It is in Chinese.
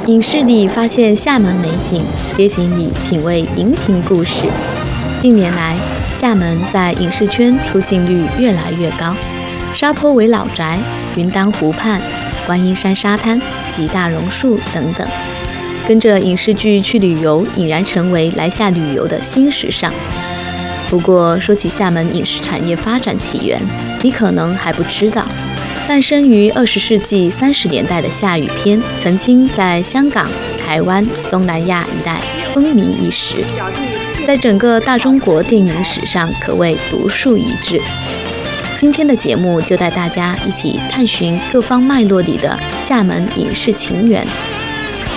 影视里发现厦门美景，街景里品味荧屏故事。近年来，厦门在影视圈出镜率越来越高，沙坡尾老宅、云当湖畔、观音山沙滩及大榕树等等，跟着影视剧去旅游，已然成为来厦旅游的新时尚。不过，说起厦门影视产业发展起源，你可能还不知道。诞生于20世纪30年代的厦语片，曾经在香港、台湾、东南亚一带风靡一时，在整个大中国电影史上可谓独树一帜。今天的节目就带大家一起探寻各方脉络里的厦门影视情缘，